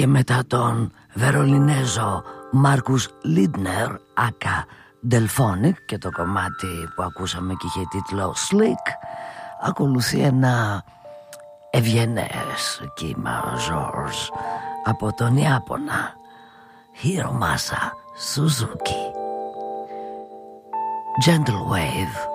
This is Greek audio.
και μετά τον Βερολινέζο Μάρκους Λίντνερ άκα Delphonic και το κομμάτι που ακούσαμε και είχε τίτλο Slick, ακολουθεί ένα ευγενές κύμα George από τον Ιάπωνα Hiromasa Suzuki. Gentle Wave.